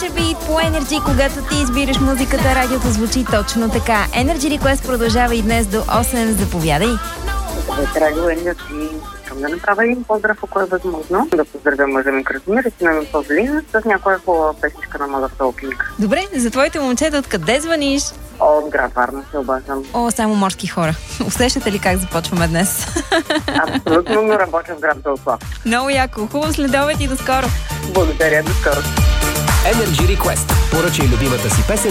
Pleasure Beat по Energy, когато ти избираш музиката, радиото звучи точно така. Energy Request продължава и днес до 8. Заповядай. Здравейте, радио Energy. Искам да направя един поздрав, ако е възможно. Да поздравя мъжа ми Красимир и сина ми Павлин с някоя хубава песничка на Mother Talking. Добре, за твоите момчета откъде звъниш? От град Варна се обаждам. О, само морски хора. Усещате ли как започваме днес? Абсолютно, но работя в град Белслав. Много яко. Хубав следобед и до скоро. Благодаря, до скоро. Energy Request. Поръчай любимата си песен